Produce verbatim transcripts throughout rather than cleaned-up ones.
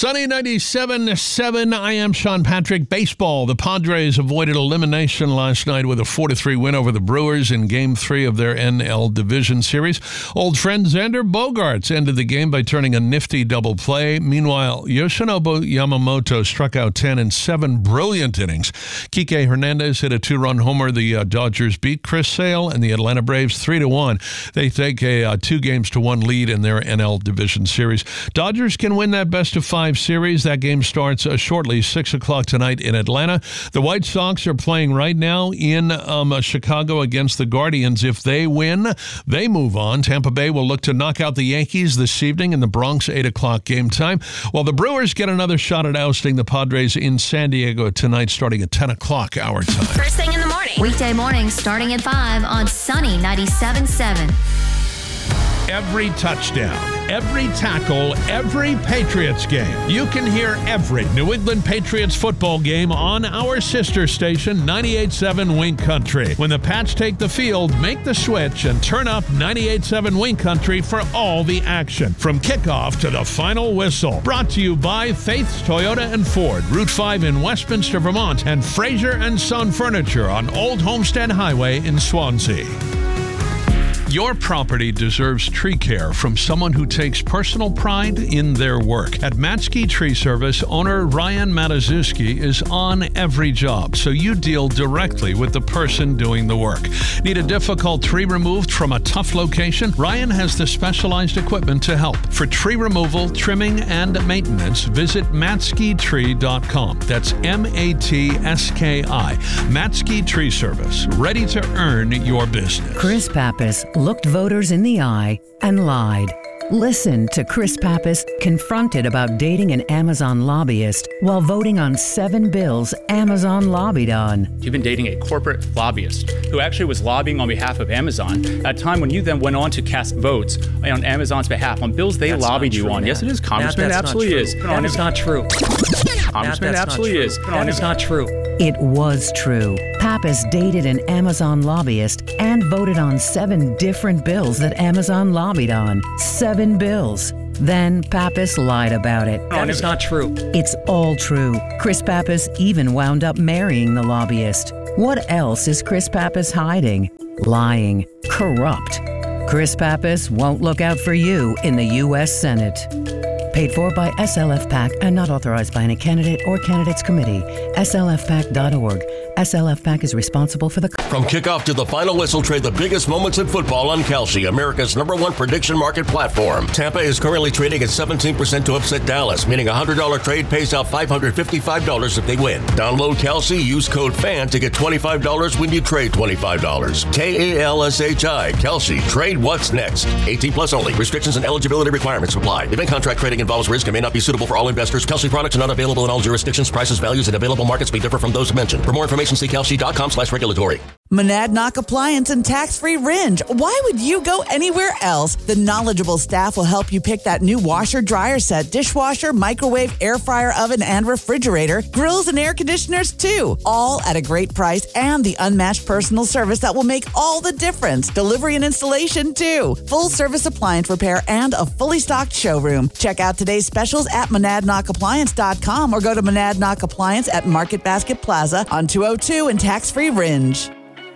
Sunny ninety-seven point seven. I am Sean Patrick. Baseball. The Padres avoided elimination last night with a four to three win over the Brewers in Game three of their N L Division Series. Old friend Xander Bogaerts ended the game by turning a nifty double play. Meanwhile, Yoshinobu Yamamoto struck out ten in seven brilliant innings. Kike Hernandez hit a two-run homer. The uh, Dodgers beat Chris Sale and the Atlanta Braves three to one. They take a uh, two games to one lead in their N L Division Series. Dodgers can win that best of five series. That game starts uh, shortly, six o'clock tonight in Atlanta. The White Sox are playing right now in um, uh, Chicago against the Guardians. If they win, they move on. Tampa Bay will look to knock out the Yankees this evening in the Bronx, eight o'clock game time, while the Brewers get another shot at ousting the Padres in San Diego tonight starting at ten o'clock our time. First thing in the morning. Weekday mornings starting at five on Sunny ninety-seven point seven. Every touchdown, every tackle, every Patriots game. You can hear every New England Patriots football game on our sister station, ninety-eight point seven Wink Country. When the Pats take the field, make the switch and turn up ninety-eight point seven Wink Country for all the action. From kickoff to the final whistle. Brought to you by Faith's Toyota and Ford, Route five in Westminster, Vermont, and Fraser and Son Furniture on Old Homestead Highway in Swansea. Your property deserves tree care from someone who takes personal pride in their work. At Matsky Tree Service, owner Ryan Matazuski is on every job, so you deal directly with the person doing the work. Need a difficult tree removed from a tough location? Ryan has the specialized equipment to help. For tree removal, trimming, and maintenance, visit matsky tree dot com. That's M A T S K I. Matsky Tree Service, ready to earn your business. Chris Pappas looked voters in the eye and lied. Listen to Chris Pappas confronted about dating an Amazon lobbyist while voting on seven bills Amazon lobbied on. You've been dating a corporate lobbyist who actually was lobbying on behalf of Amazon at a time when you then went on to cast votes on Amazon's behalf on bills they that's lobbied you true, on. Matt. Yes, it is, Congressman. Matt, it absolutely is. That is not true. Congressman, Matt, it absolutely not is. That is not true. It was true. Pappas dated an Amazon lobbyist and voted on seven different bills that Amazon lobbied on. Seven bills. Then Pappas lied about it. That is not true. It's all true. Chris Pappas even wound up marrying the lobbyist. What else is Chris Pappas hiding? Lying. Corrupt. Chris Pappas won't look out for you in the U S Senate. Paid for by S L F PAC and not authorized by any candidate or candidates committee. S L F pac dot org. S L F PAC is responsible for the... From kickoff to the final whistle, trade the biggest moments in football on Kalshi, America's number one prediction market platform. Tampa is currently trading at seventeen percent to upset Dallas, meaning a one hundred dollars trade pays out five hundred fifty-five dollars if they win. Download Kalshi, use code FAN to get twenty-five dollars when you trade twenty-five dollars. K A L S H I, Kalshi. Trade what's next. eighteen plus only. Restrictions and eligibility requirements apply. Event contract trading involves risk and may not be suitable for all investors. Kalshi products are not available in all jurisdictions. Prices, values, and available markets may differ from those mentioned. For more information, see kalshi dot com slash regulatory. Monadnock Appliance and Tax-Free Ringe. Why would you go anywhere else? The knowledgeable staff will help you pick that new washer, dryer set, dishwasher, microwave, air fryer, oven, and refrigerator, grills and air conditioners too. All at a great price and the unmatched personal service that will make all the difference. Delivery and installation too. Full service appliance repair and a fully stocked showroom. Check out today's specials at monadnock appliance dot com or go to Monadnock Appliance at Market Basket Plaza on two oh two and Tax-Free Ringe.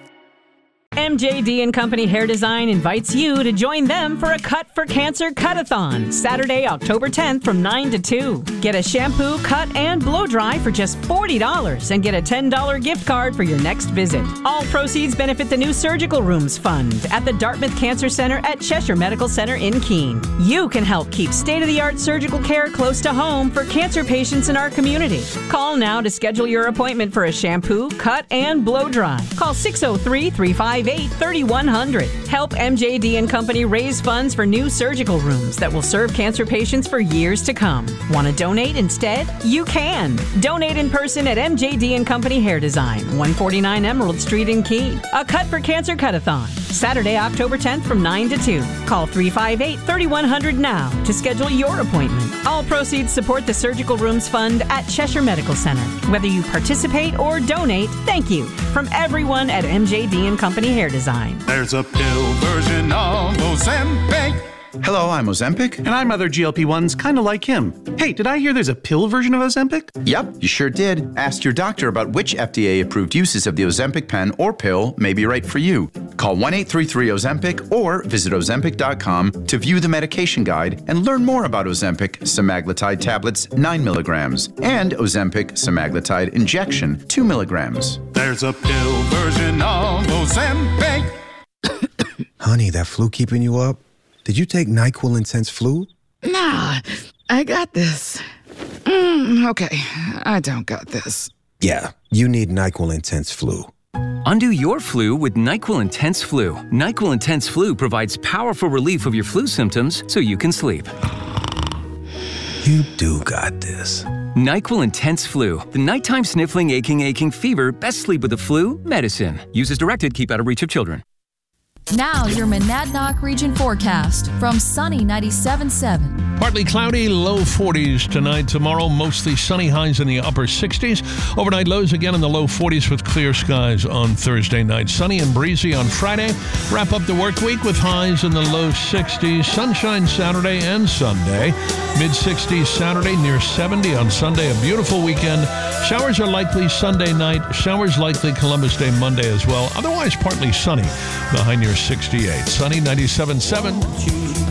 M J D and Company Hair Design invites you to join them for a Cut for Cancer Cut-a-thon, Saturday, October tenth from nine to two. Get a shampoo, cut, and blow dry for just forty dollars and get a ten dollars gift card for your next visit. All proceeds benefit the new Surgical Rooms Fund at the Dartmouth Cancer Center at Cheshire Medical Center in Keene. You can help keep state-of-the-art surgical care close to home for cancer patients in our community. Call now to schedule your appointment for a shampoo, cut, and blow dry. Call six oh three, three five eight, three one zero zero. Help M J D and Company raise funds for new surgical rooms that will serve cancer patients for years to come. Want to donate instead? You can. Donate in person at M J D and Company Hair Design, one forty-nine Emerald Street in Keene. A Cut for Cancer Cut-a-thon, Saturday, October tenth from nine to two. Call three five eight, three one zero zero now to schedule your appointment. All proceeds support the Surgical Rooms Fund at Cheshire Medical Center. Whether you participate or donate, thank you from everyone at M J D and Company Hair Design. There's a pill version of Ozempic. Hello, I'm Ozempic. And I'm other G L P ones kind of like him. Hey, did I hear there's a pill version of Ozempic? Yep, you sure did. Ask your doctor about which F D A-approved uses of the Ozempic pen or pill may be right for you. Call one eight three three Ozempic or visit Ozempic dot com to view the medication guide and learn more about Ozempic semaglutide tablets nine milligrams and Ozempic semaglutide injection two milligrams. There's a pill version of Ozempic. Honey, that flu keeping you up? Did you take NyQuil Intense Flu? Nah, I got this. Mm, okay, I don't got this. Yeah, you need NyQuil Intense Flu. Undo your flu with NyQuil Intense Flu. NyQuil Intense Flu provides powerful relief of your flu symptoms so you can sleep. You do got this. NyQuil Intense Flu. The nighttime sniffling, aching, aching fever. Best sleep with the flu medicine. Use as directed. Keep out of reach of children. Now your Monadnock region forecast from Sunny ninety-seven point seven. Partly cloudy, low forties tonight. Tomorrow, mostly sunny, highs in the upper sixties. Overnight lows again in the low forties with clear skies on Thursday night. Sunny and breezy on Friday. Wrap up the work week with highs in the low sixties. Sunshine Saturday and Sunday. mid sixties Saturday, near seventy on Sunday. A beautiful weekend. Showers are likely Sunday night. Showers likely Columbus Day Monday as well. Otherwise, partly sunny. The high near sixty-eight. Sunny ninety-seven point seven.